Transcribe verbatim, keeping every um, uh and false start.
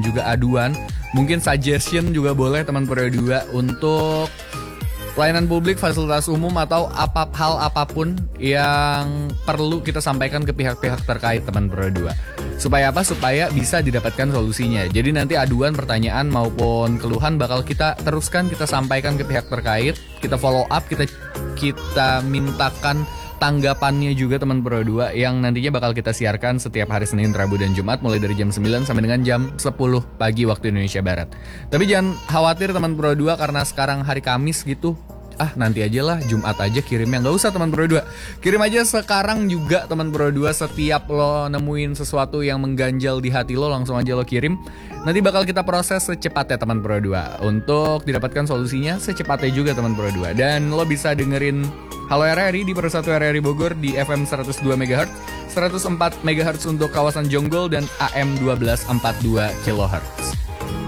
juga aduan. Mungkin suggestion juga boleh teman Pro dua untuk pelayanan publik, fasilitas umum, atau apa hal apapun yang perlu kita sampaikan ke pihak-pihak terkait teman Pro dua. Supaya apa? Supaya bisa didapatkan solusinya. Jadi nanti aduan, pertanyaan maupun keluhan bakal kita teruskan, kita sampaikan ke pihak terkait, kita follow up, kita kita mintakan tanggapannya juga teman Pro dua yang nantinya bakal kita siarkan setiap hari Senin, Rabu, dan Jumat mulai dari jam sembilan sampai dengan jam sepuluh pagi waktu Indonesia Barat. Tapi jangan khawatir teman Pro dua karena sekarang hari Kamis gitu. Ah nanti aja lah, Jumat aja kirimnya. Nggak usah teman Pro dua. Kirim aja sekarang juga teman Pro dua. Setiap lo nemuin sesuatu yang mengganjal di hati lo, langsung aja lo kirim. Nanti bakal kita proses secepatnya teman Pro dua. Untuk didapatkan solusinya secepatnya juga teman Pro dua. Dan lo bisa dengerin Halo R R I di Persatu R R I Bogor di F M seratus dua megahertz, seratus empat megahertz untuk kawasan Jonggol, dan A M satu dua empat dua kilohertz.